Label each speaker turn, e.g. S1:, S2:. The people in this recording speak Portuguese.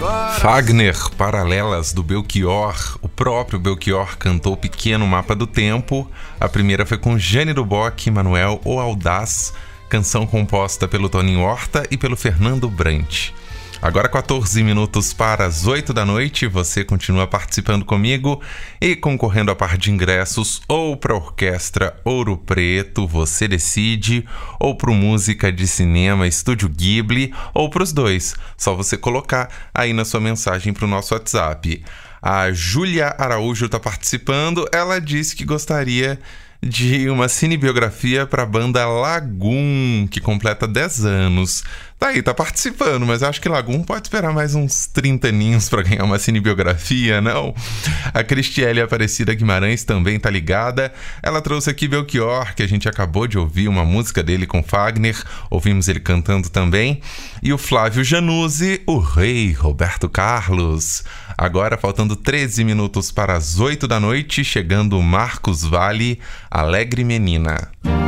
S1: Fagner, Paralelas, do Belchior. O próprio Belchior cantou Pequeno Mapa do Tempo. A primeira foi com Jane do Bock e Manuel O Audaz, canção composta pelo Toninho Horta e pelo Fernando Brant. Agora 14 minutos para as 8 da noite, você continua participando comigo e concorrendo a par de ingressos ou para a Orquestra Ouro Preto, você decide, ou para o Música de Cinema Estúdio Ghibli, ou para os dois. Só você colocar aí na sua mensagem para o nosso WhatsApp. A Júlia Araújo está participando, ela disse que gostaria de uma cinebiografia para a banda Lagoon, que completa 10 anos. Tá aí, tá participando, mas acho que Lagoon pode esperar mais uns 30 aninhos para ganhar uma cinebiografia, não? A Cristiele Aparecida Guimarães também tá ligada. Ela trouxe aqui Belchior, que a gente acabou de ouvir uma música dele com Fagner, ouvimos ele cantando também. E o Flávio Januzzi, o rei Roberto Carlos. Agora, faltando 13 minutos para as 8 da noite, chegando Marcos Valle, Alegre Menina.